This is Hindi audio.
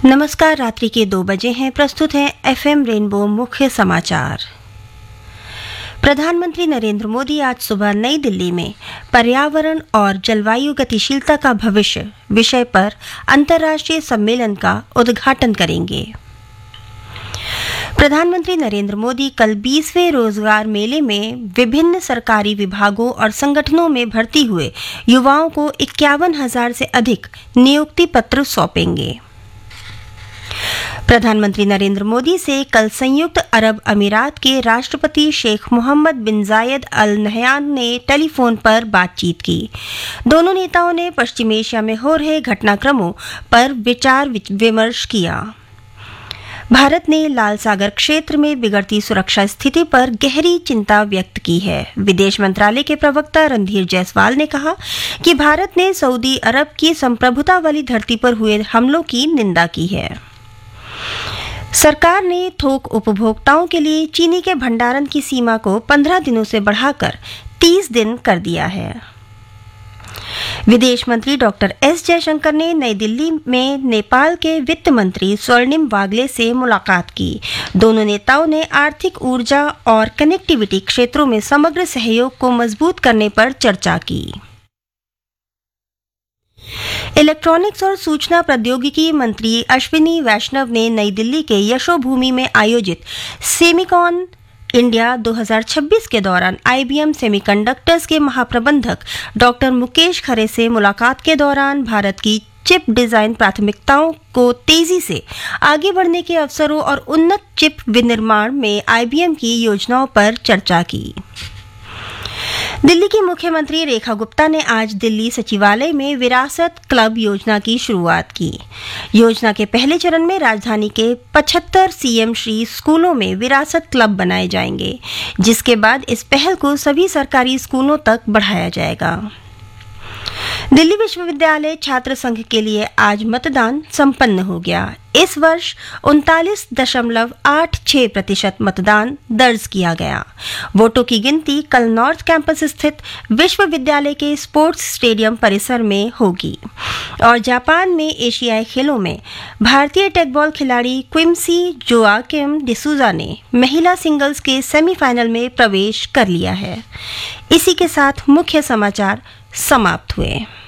नमस्कार। रात्रि के 2 बजे हैं। प्रस्तुत है एफएम रेनबो मुख्य समाचार। प्रधानमंत्री नरेंद्र मोदी आज सुबह नई दिल्ली में पर्यावरण और जलवायु गतिशीलता का भविष्य विषय पर अंतर्राष्ट्रीय सम्मेलन का उद्घाटन करेंगे। प्रधानमंत्री नरेंद्र मोदी कल 20वें रोजगार मेले में विभिन्न सरकारी विभागों और संगठनों में भर्ती हुए युवाओं को 51,000 से अधिक नियुक्ति पत्र सौंपेंगे। प्रधानमंत्री नरेंद्र मोदी से कल संयुक्त अरब अमीरात के राष्ट्रपति शेख मोहम्मद बिन जायद अल नहयान ने टेलीफोन पर बातचीत की। दोनों नेताओं ने पश्चिम एशिया में हो रहे घटनाक्रमों पर विचार विमर्श किया। भारत ने लाल सागर क्षेत्र में बिगड़ती सुरक्षा स्थिति पर गहरी चिंता व्यक्त की है। विदेश मंत्रालय के प्रवक्ता रणधीर जायसवाल ने कहा कि भारत ने सऊदी अरब की संप्रभुता वाली धरती पर हुए हमलों की निंदा की है। सरकार ने थोक उपभोक्ताओं के लिए चीनी के भंडारण की सीमा को 15 दिनों से बढ़ाकर 30 दिन कर दिया है। विदेश मंत्री डॉक्टर एस जयशंकर ने नई दिल्ली में नेपाल के वित्त मंत्री स्वर्णिम वागले से मुलाकात की। दोनों नेताओं ने आर्थिक, ऊर्जा और कनेक्टिविटी क्षेत्रों में समग्र सहयोग को मजबूत करने पर चर्चा की। इलेक्ट्रॉनिक्स और सूचना प्रौद्योगिकी मंत्री अश्विनी वैष्णव ने नई दिल्ली के यशोभूमि में आयोजित सेमिकॉन इंडिया 2026 के दौरान आईबीएम सेमीकंडक्टर्स के महाप्रबंधक डॉक्टर मुकेश खरे से मुलाकात के दौरान भारत की चिप डिजाइन प्राथमिकताओं को तेजी से आगे बढ़ने के अवसरों और उन्नत चिप विनिर्माण में आईबीएम की योजनाओं पर चर्चा की। दिल्ली की मुख्यमंत्री रेखा गुप्ता ने आज दिल्ली सचिवालय में विरासत क्लब योजना की शुरुआत की। योजना के पहले चरण में राजधानी के 75 सीएम श्री स्कूलों में विरासत क्लब बनाए जाएंगे, जिसके बाद इस पहल को सभी सरकारी स्कूलों तक बढ़ाया जाएगा। दिल्ली विश्वविद्यालय छात्र संघ के लिए आज मतदान संपन्न हो गया। इस वर्ष 39.86% मतदान दर्ज किया गया। वोटों की गिनती कल नॉर्थ कैंपस स्थित विश्वविद्यालय के स्पोर्ट्स स्टेडियम परिसर में होगी। और जापान में एशियाई खेलों में भारतीय टेकबॉल खिलाड़ी क्विम्सी जोआकिम डिसूजा ने महिला सिंगल्स के सेमीफाइनल में प्रवेश कर लिया है। इसी के साथ मुख्य समाचार समाप्त हुए।